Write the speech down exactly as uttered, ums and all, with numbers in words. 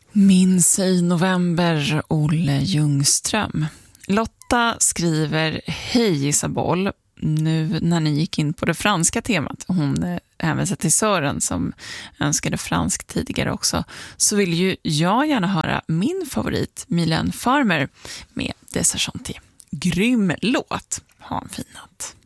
Minns i november, Olle Ljungström. Lotta skriver: Hej Isabel, nu när ni gick in på det franska temat, hon hänvisar till Sören som önskade fransk tidigare också, så vill ju jag gärna höra min favorit Mylène Farmer med Des Argentiers. Grym låt. Ha en fin natt.